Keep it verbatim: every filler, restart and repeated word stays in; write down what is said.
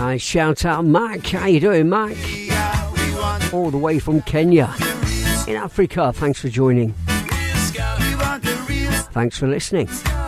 Uh, shout out Mike, how you doing, Mike? All the way from Kenya in Africa. Thanks for joining. Thanks for listening.